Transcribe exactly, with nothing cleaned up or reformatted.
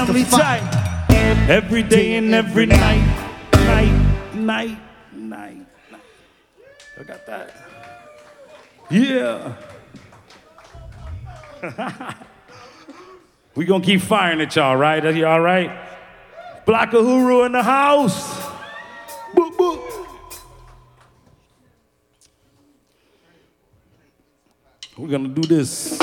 family tight. Every day and every night, night, night, night, night. I got that. Yeah. We gonna keep firing at y'all, right? Are you all right? Block Uhuru in the house. Boop, boop. We're gonna do this.